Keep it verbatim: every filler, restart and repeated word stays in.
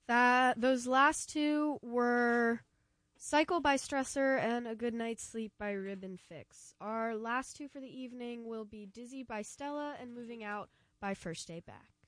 That those last two were Cycle by Stressor and A Good Night's Sleep by Ribbon Fix. Our last two for the evening will be Dizzy by Stella and Moving Out by First Day Back.